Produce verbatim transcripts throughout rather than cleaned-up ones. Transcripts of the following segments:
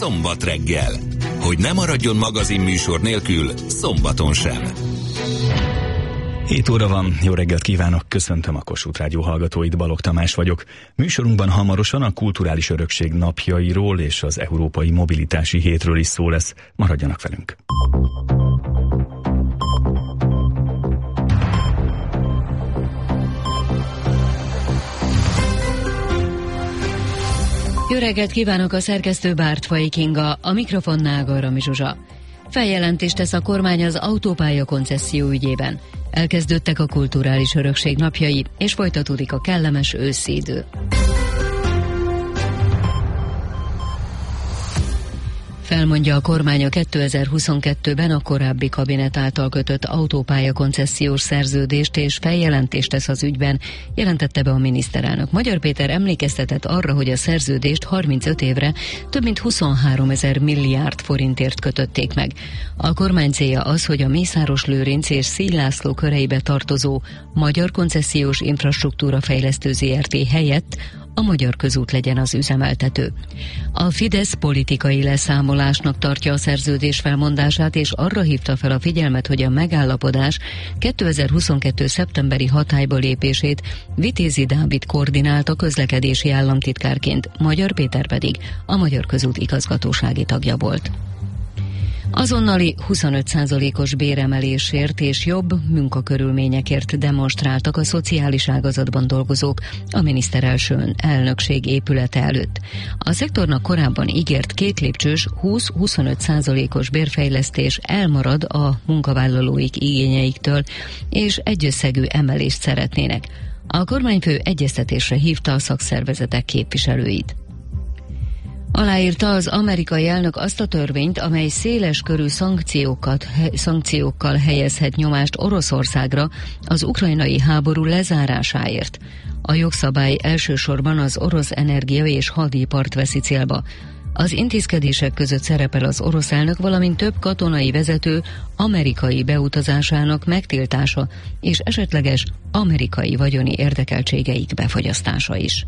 Szombat reggel. Hogy ne maradjon magazinműsor nélkül szombaton sem. hét óra van, jó reggelt kívánok, köszöntöm a Kossuth Rádió hallgatóit, Balogh Tamás vagyok. Műsorunkban hamarosan a kulturális örökség napjairól és az Európai Mobilitási Hétről is szó lesz. Maradjanak velünk! Jó reggelt kívánok, a szerkesztő Bártfai Kinga, a mikrofonnál Garami Zsuzsa. Feljelentést tesz a kormány az autópálya koncesszió ügyében. Elkezdődtek a kulturális örökség napjai, és folytatódik a kellemes őszi idő. Felmondja a kormány a kétezer-huszonkettőben a korábbi kabinet által kötött autópálya koncesziós szerződést, és feljelentést tesz az ügyben, jelentette be a miniszterelnök. Magyar Péter emlékeztetett arra, hogy a szerződést harmincöt évre több mint huszonháromezer milliárd forintért kötötték meg. A kormány célja az, hogy a Mészáros Lőrinc és Szíj László köreibe tartozó Magyar Koncesziós Infrastruktúra Fejlesztő zé er té helyett a Magyar Közút legyen az üzemeltető. A Fidesz politikai leszámolásnak tartja a szerződés felmondását, és arra hívta fel a figyelmet, hogy a megállapodás kétezer-huszonkettő szeptemberi hatályba lépését Vitézi Dávid koordinálta közlekedési államtitkárként, Magyar Péter pedig a Magyar Közút igazgatósági tagja volt. Azonnali huszonöt százalékos béremelésért és jobb munkakörülményekért demonstráltak a szociális ágazatban dolgozók a miniszterelső elnökség épülete előtt. A szektornak korábban ígért két lépcsős húsz-huszonöt százalékos bérfejlesztés elmarad a munkavállalóik igényeiktől, és egyösszegű emelést szeretnének. A kormányfő egyeztetésre hívta a szakszervezetek képviselőit. Aláírta az amerikai elnök azt a törvényt, amely széles körű szankciókat, he, szankciókkal helyezhet nyomást Oroszországra az ukrajnai háború lezárásáért. A jogszabály elsősorban az orosz energia és hadipart veszi célba. Az intézkedések között szerepel az orosz elnök, valamint több katonai vezető amerikai beutazásának megtiltása és esetleges amerikai vagyoni érdekeltségeik befagyasztása is.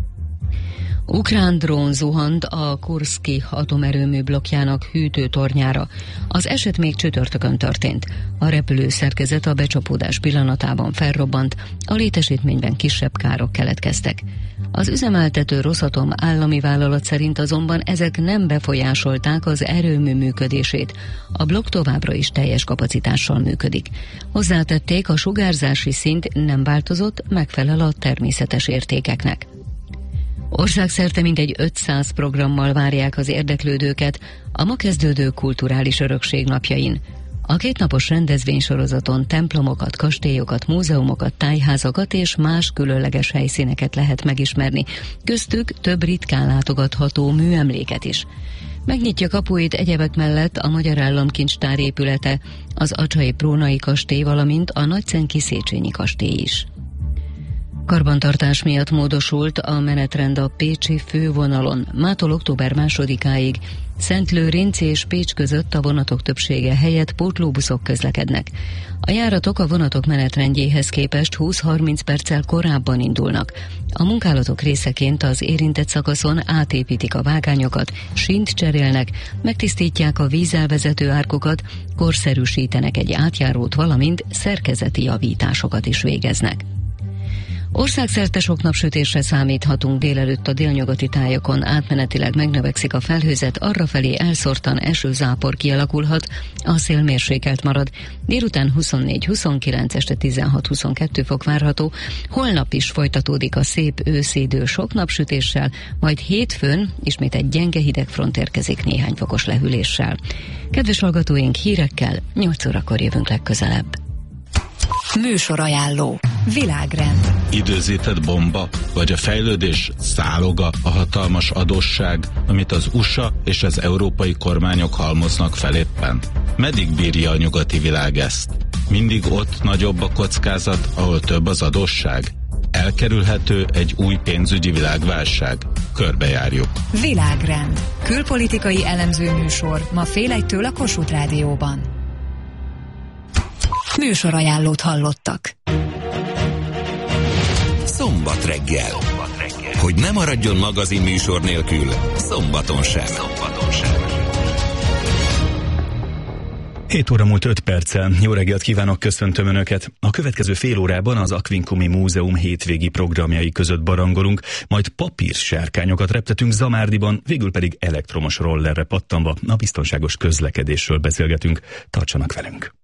Ukrán drón zuhant a Kurszki atomerőmű blokkjának hűtőtornyára. Az eset még csütörtökön történt. A repülő szerkezet a becsapódás pillanatában felrobbant, a létesítményben kisebb károk keletkeztek. Az üzemeltető Rosatom állami vállalat szerint azonban ezek nem befolyásolták az erőmű működését. A blokk továbbra is teljes kapacitással működik. Hozzátették, a sugárzási szint nem változott, megfelel a természetes értékeknek. Országszerte mintegy ötszáz programmal várják az érdeklődőket a ma kezdődő kulturális örökség napjain. A kétnapos rendezvénysorozaton templomokat, kastélyokat, múzeumokat, tájházakat és más különleges helyszíneket lehet megismerni, köztük több ritkán látogatható műemléket is. Megnyitja kapuit egyebek mellett a Magyar Államkincstár épülete, az Acsai Prónai kastély, valamint a Nagycenki Széchenyi kastély is. Karbantartás miatt módosult a menetrend a pécsi fővonalon. Mától október másodikáig Szentlőrinc és Pécs között a vonatok többsége helyett pótlóbuszok közlekednek. A járatok a vonatok menetrendjéhez képest húsz-harminc perccel korábban indulnak. A munkálatok részeként az érintett szakaszon átépítik a vágányokat, sínt cserélnek, megtisztítják a vízelvezető árkokat, korszerűsítenek egy átjárót, valamint szerkezeti javításokat is végeznek. Országszerte sok napsütésre számíthatunk, délelőtt a délnyugati tájakon átmenetileg megnövekszik a felhőzet, arrafelé elszórtan esőzápor kialakulhat, a szél mérsékelt marad. Délután huszonnégy-huszonkilenc, este tizenhat-huszonkettő fok várható, holnap is folytatódik a szép őszi idő sok napsütéssel, majd hétfőn ismét egy gyenge hidegfront érkezik néhány fokos lehűléssel. Kedves hallgatóink, hírekkel nyolc órakor jövünk legközelebb. Műsorajánló. Világrend. Időzített bomba, vagy a fejlődés száloga a hatalmas adósság, amit az u es á és az európai kormányok halmoznak fel éppen? Meddig bírja a nyugati világ ezt? Mindig ott nagyobb a kockázat, ahol több az adósság? Elkerülhető egy új pénzügyi világválság? Körbejárjuk. Világrend. Külpolitikai elemző műsor ma fél egytől a Kossuth Rádióban. Műsorajánlót hallottak. Szombat reggel. Hogy ne maradjon magazinműsor nélkül, szombaton sem. Szombaton sem. hét óra múlt öt perccel. Jó reggelt kívánok, köszöntöm Önöket. A következő fél órában az Aquincumi Múzeum hétvégi programjai között barangolunk, majd papírsárkányokat reptetünk Zamárdiban, végül pedig elektromos rollerre pattanva a biztonságos közlekedésről beszélgetünk. Tartsanak velünk!